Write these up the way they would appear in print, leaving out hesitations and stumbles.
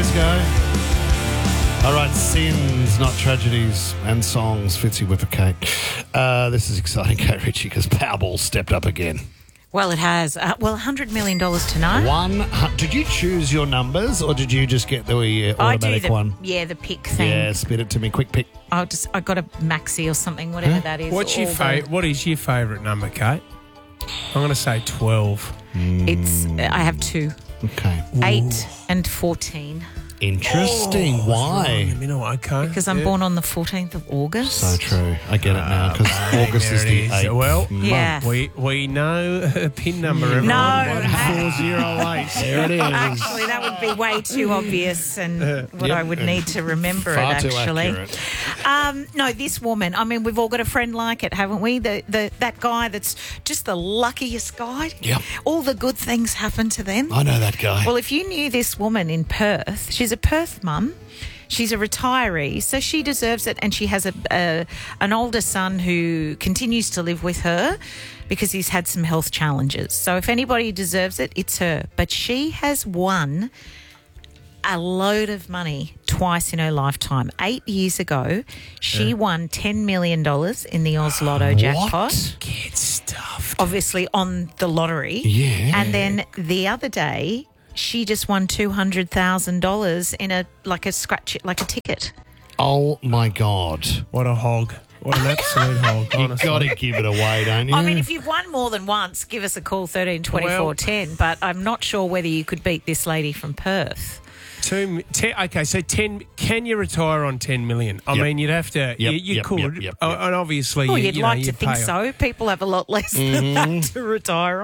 Disco. All right, sins, not tragedies, and songs. Fitzy Whippercake. This is exciting, Kate Ritchie, because Powerball stepped up again. Well, it has. $100 million tonight. Did you choose your numbers, or did you just get the automatic one? Yeah, the pick thing. Yeah, spit it to me. Quick pick. I got a maxi or something, whatever that is. What is your favourite number, Kate? I'm going to say 12. I have 2. Okay. 8 and 14. Interesting. Why? Okay. Because I'm born on the 14th of August. So true. I get it now, because August is the 8th. Well, yeah. We know a PIN number. Everyone. No. 1408. There it is. Actually, that would be way too obvious and what I would need to remember Far it, too actually. accurate. No, this woman, I mean, we've all got a friend like it, haven't we? That guy that's just the luckiest guy. Yep. All the good things happen to them. I know that guy. Well, if you knew this woman in Perth, she's a Perth mum. She's a retiree, so she deserves it, and she has an older son who continues to live with her because he's had some health challenges. So if anybody deserves it, it's her. But she has won a load of money twice in her lifetime. 8 years ago, she won $10 million in the Oz Lotto jackpot. Get stuffed. Obviously on the lottery. Yeah. And then the other day, she just won $200,000 in a ticket. Oh, my God. What a hog. What an absolute hog, You've honestly. got to give it away, don't you? I mean, if you've won more than once, give us a call, 13 24 10. But I'm not sure whether you could beat this lady from Perth. Okay, so 10. Can you retire on 10 million? I mean, you'd have to. You could, and obviously, Well, you'd like to you'd think pay so. People have a lot less than that to retire on.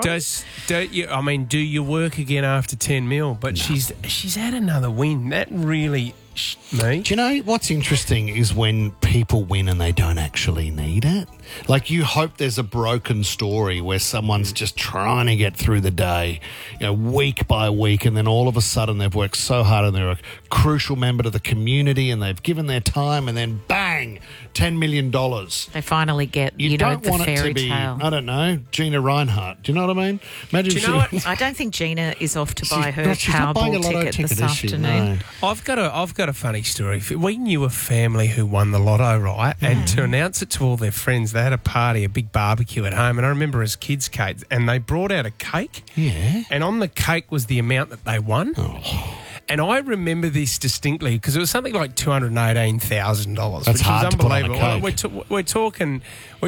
Do you work again after 10 mil? But no. she's had another win. That really me. Do you know what's interesting is when people win and they don't actually need it? Like, you hope there's a broken story where someone's just trying to get through the day, week by week, and then all of a sudden they've worked so hard and they're a crucial member to the community and they've given their time, and then bang, $10 million. They finally get, you don't the want fairy it to be, tale. I don't know, Gina Reinhardt. Do you know what I mean? Imagine. Do you know what? I don't think Gina is off to buy her she's not buying a Powerball lotto ticket this is she? afternoon. No. I've got a funny story. We knew a family who won the lotto, right? And to announce it to all their friends, they had a party, a big barbecue at home. And I remember as kids, Kate, and they brought out a cake. Yeah. And on the cake was the amount that they won. Oh. And I remember this distinctly because it was something like $218,000. That's which hard is to put on a unbelievable. cake. We're talking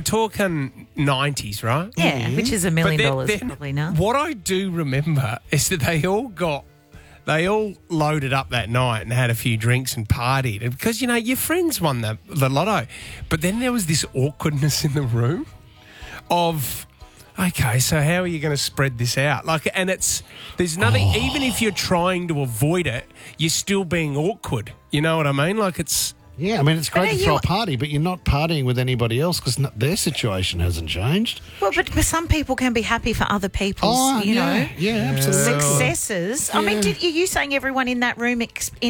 90s, right? Yeah, which is $1 million then probably now. What I do remember is that they all loaded up that night and had a few drinks and partied. And because, your friends won the lotto. But then there was this awkwardness in the room of, okay, so how are you going to spread this out? There's nothing, even if you're trying to avoid it, you're still being awkward. You know what I mean? Yeah, I mean, it's great to throw a party, but you're not partying with anybody else because their situation hasn't changed. Well, but some people can be happy for other people's, Yeah, absolutely. successes. Yeah. I mean, are you saying everyone in that room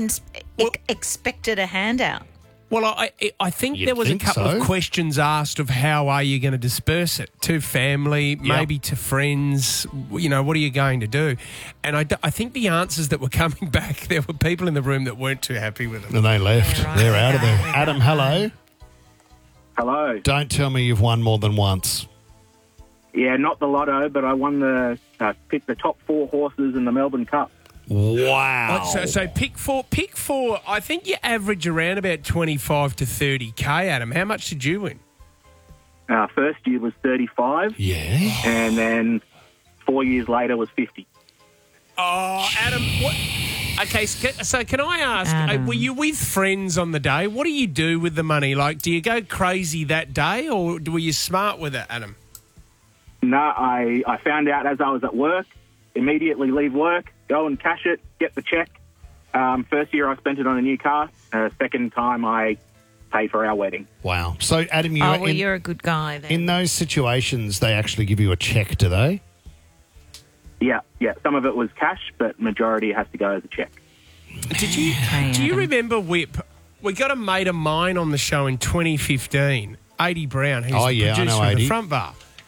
expected a handout? Well, I think You'd there was a think couple so. of questions asked of how are you going to disperse it to family, maybe to friends. What are you going to do? And I think the answers that were coming back, there were people in the room that weren't too happy with them. And they left. Yeah, right. They're out of there. Adam, hello. Hello. Don't tell me you've won more than once. Yeah, not the lotto, but I won picked the top 4 horses in the Melbourne Cup. Wow. So pick four. I think you average around about 25 to 30K, Adam. How much did you win? First year was 35. Yeah. And then 4 years later was 50. Oh, Adam, what? Okay, so can I ask, Adam. were you with friends on the day? What do you do with the money? Do you go crazy that day or were you smart with it, Adam? No, I found out as I was at work, immediately leave work, go and cash it, get the check. First year I spent it on a new car. Second time I paid for our wedding. Wow. So, Adam, you're a good guy then. in those situations, they actually give you a check, do they? Yeah. Some of it was cash, but majority has to go as a check. Do you remember Whip? We got a mate of mine on the show in 2015, 80 Brown, who's the producer of the Front Bar.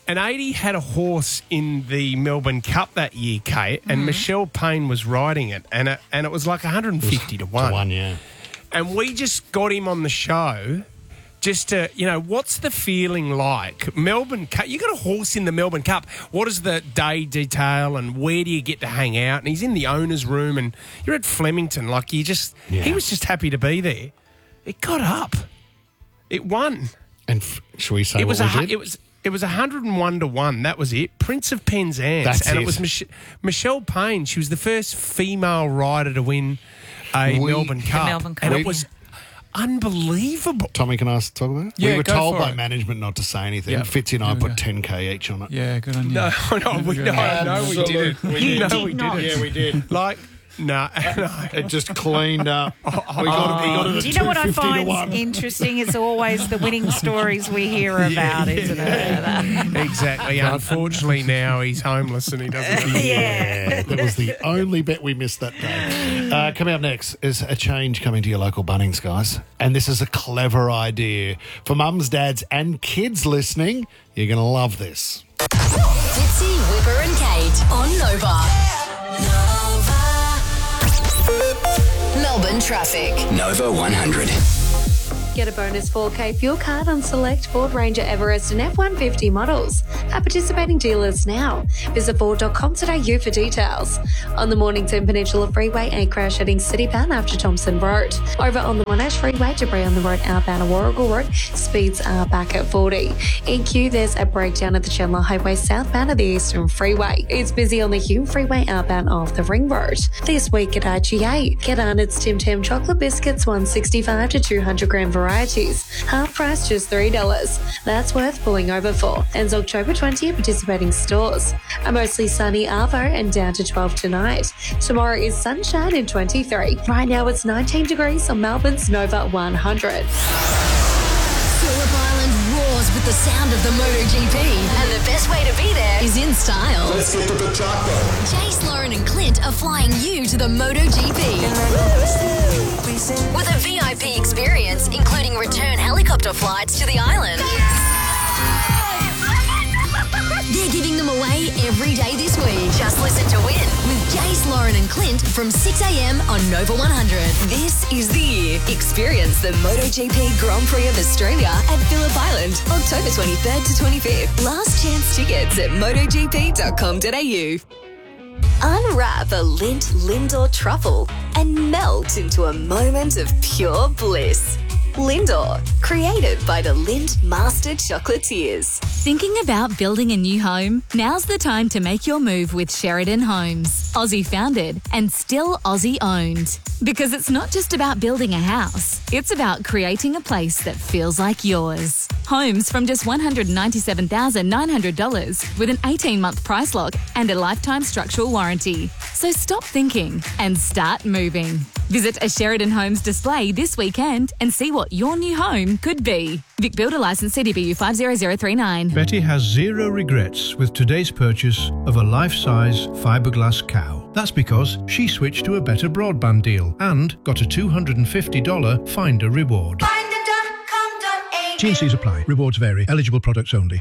And 80 had a horse in the Melbourne Cup that year, Kate, and Michelle Payne was riding it, and it was like 150 to 1. To 1, yeah. And we just got him on the show just to, what's the feeling like? Melbourne Cup, you got a horse in the Melbourne Cup. What is the day detail and where do you get to hang out? And he's in the owner's room and you're at Flemington. Like, he was just happy to be there. It got up. It won. And shall we say what we did? It was 101 to 1. That was it. Prince of Penzance. That's and it. It was Michelle Payne. She was the first female rider to win a Melbourne Cup. Melbourne Cup. And it was unbelievable. Tommy, can I talk about it? Yeah, we were go told for by it. management not to say anything. Yeah. Fitzy and I There we put go. 10K each on it. Yeah, good on you. No, we didn't. We didn't. Yeah, we did. Like, no. It just cleaned up. We got it at Do you know what I 250 to find 1. interesting? It's always the winning stories we hear about, isn't it? Exactly. Unfortunately, now he's homeless and he doesn't. Yeah, that was the only bet we missed that day. Coming up next is a change coming to your local Bunnings, guys. And this is a clever idea. For mums, dads and kids listening, you're going to love this. Fitzy, Whipper and Kate on Nova. Melbourne traffic. Nova 100. Get a bonus 4K fuel card on select Ford Ranger Everest and F-150 models at participating dealers now. Visit Ford.com.au for details. On the Mornington Peninsula Freeway, a crash heading citybound after Thompson Road. Over on the Monash Freeway, debris on the road outbound of Warrigal Road. Speeds are back at 40. In Kew, there's a breakdown at the Chandler Highway southbound of the Eastern Freeway. It's busy on the Hume Freeway outbound of the Ring Road. This week at IGA, get Arnott's Tim Tam chocolate biscuits, 165 to 200 gram varieties. Half price, just $3. That's worth pulling over for. Ends October 20 at participating stores. A mostly sunny Arvo and down to 12 tonight. Tomorrow is sunshine and 23. Right now it's 19 degrees on Melbourne's Nova 100. Phillip Island roars with the sound of the MotoGP. And the best way to be there is in style. Let's get to the chopper. Jace, Lauren and Clint are flying you to the MotoGP. With a VIP experience, including return helicopter flights to the island. They're giving them away every day this week. Just listen to win with Jace, Lauren and Clint from 6 a.m. on Nova 100. This is the year. Experience the MotoGP Grand Prix of Australia at Phillip Island, October 23rd to 25th. Last chance tickets at motogp.com.au. Unwrap a Lindt Lindor truffle and melt into a moment of pure bliss. Lindor, created by the Lindt Master Chocolatiers. Thinking about building a new home? Now's the time to make your move with Sheridan Homes. Aussie founded and still Aussie owned. Because it's not just about building a house, it's about creating a place that feels like yours. Homes from just $197,900 with an 18-month price lock and a lifetime structural warranty. So stop thinking and start moving. Visit a Sheridan Homes display this weekend and see what your new home could be. Vic Builder Licence CDBU 50039. Betty has zero regrets with today's purchase of a life-size fiberglass cow. That's because she switched to a better broadband deal and got a $250 Finder reward. T&Cs apply. Rewards vary. Eligible products only.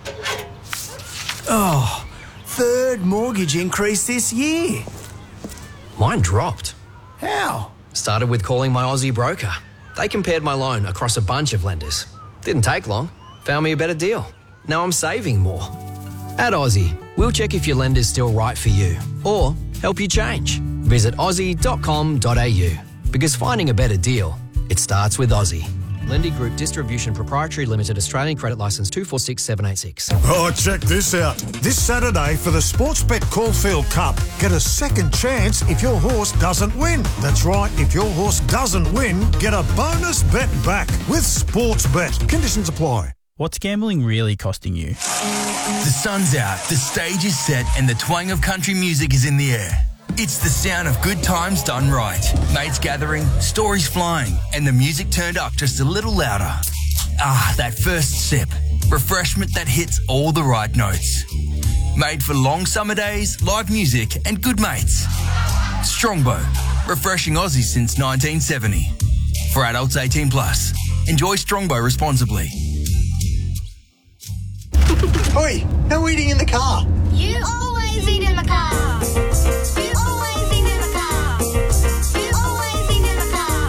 Oh, third mortgage increase this year. Mine dropped. How? Started with calling my Aussie broker. They compared my loan across a bunch of lenders. Didn't take long. Found me a better deal. Now I'm saving more. At Aussie, we'll check if your lender's still right for you or help you change. Visit aussie.com.au because finding a better deal, it starts with Aussie. Lendy Group Distribution Proprietary Limited, Australian Credit Licence 246786. Oh, check this out. This Saturday for the Sportsbet Caulfield Cup, get a second chance if your horse doesn't win. That's right, if your horse doesn't win, get a bonus bet back with Sportsbet. Conditions apply. What's gambling really costing you? The sun's out, the stage is set, and the twang of country music is in the air. It's the sound of good times done right. Mates gathering, stories flying, and the music turned up just a little louder. Ah, that first sip. Refreshment that hits all the right notes. Made for long summer days, live music, and good mates. Strongbow, refreshing Aussie since 1970. For adults 18+. Enjoy Strongbow responsibly. Oi, no eating in the car. You always eat in the car. You always eat in the car. You always eat in the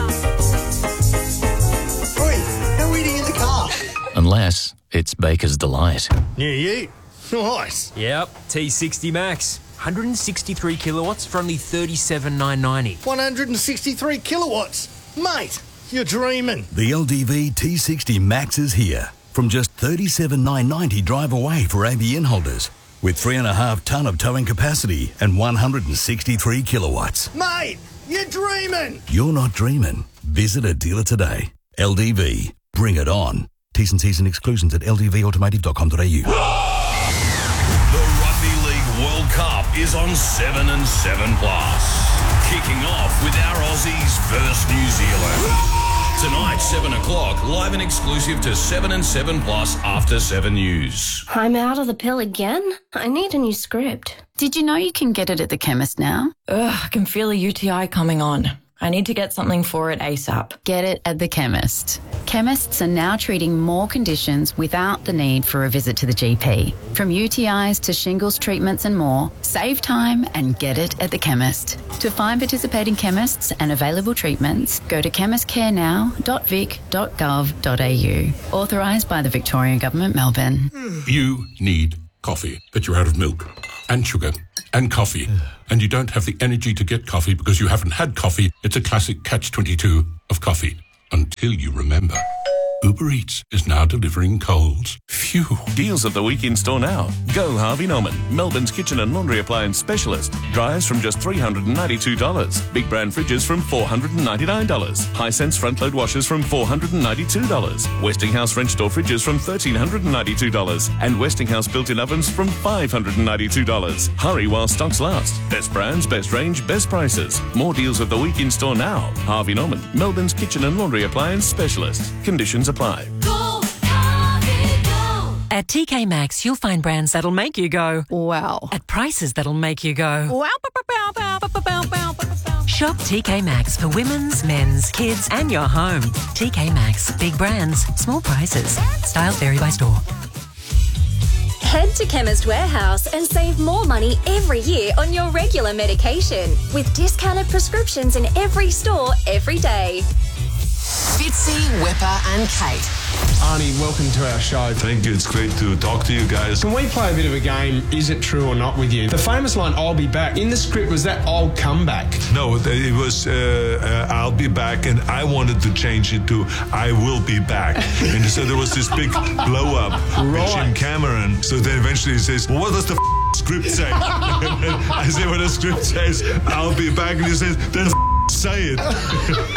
car. Oi, no eating in the car. Unless it's Baker's Delight. New year. Nice. Yep, T60 Max. 163 kilowatts for only $37,990. 163 kilowatts. Mate, you're dreaming. The LDV T60 Max is here. From just $37,990 drive away for ABN holders. With 3.5 tonne of towing capacity and 163 kilowatts. Mate, you're dreaming. You're not dreaming. Visit a dealer today. LDV. Bring it on. T's and C's and exclusions at ldvautomotive.com.au. The Rugby League World Cup is on 7 and 7 Plus. Kicking off with our Aussies versus New Zealand. Tonight, 7 o'clock, live and exclusive to 7 and 7 Plus after 7 News. I'm out of the pill again? I need a new script. Did you know you can get it at the chemist now? Ugh, I can feel a UTI coming on. I need to get something for it ASAP. Get it at the chemist. Chemists are now treating more conditions without the need for a visit to the GP. From UTIs to shingles treatments and more, save time and get it at the chemist. To find participating chemists and available treatments, go to chemistcarenow.vic.gov.au. Authorised by the Victorian Government, Melbourne. You need coffee, but you're out of milk and sugar and coffee, and you don't have the energy to get coffee because you haven't had coffee. It's a classic catch-22 of coffee, until you remember. Uber Eats is now delivering Coles. Phew. Deals of the week in store now. Go Harvey Norman, Melbourne's kitchen and laundry appliance specialist. Dryers from just $392. Big brand fridges from $499. Hisense front load washers from $492. Westinghouse French door fridges from $1,392. And Westinghouse built-in ovens from $592. Hurry while stocks last. Best brands, best range, best prices. More deals of the week in store now. Harvey Norman, Melbourne's kitchen and laundry appliance specialist. Conditions apply. At TK Maxx, you'll find brands that'll make you go, wow, at prices that'll make you go, wow. Shop TK Maxx for women's, men's, kids, and your home. TK Maxx, big brands, small prices. Styles vary by store. Head to Chemist Warehouse and save more money every year on your regular medication with discounted prescriptions in every store every day. Fitzy, Whipper and Kate. Arnie, welcome to our show. Thank you. It's great to talk to you guys. Can we play a bit of a game, is it true or not, with you? The famous line, I'll be back, in the script, was that I'll come back? No, it was I'll be back, and I wanted to change it to I will be back. And so there was this big blow up with Jim Cameron. So then eventually he says, well, what does the script say? And I say, well, the script says, I'll be back. And he says, then say it.